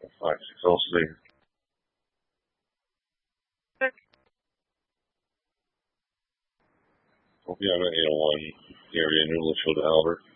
5606. Hope you have an 801 area in your Litchfield, Albert.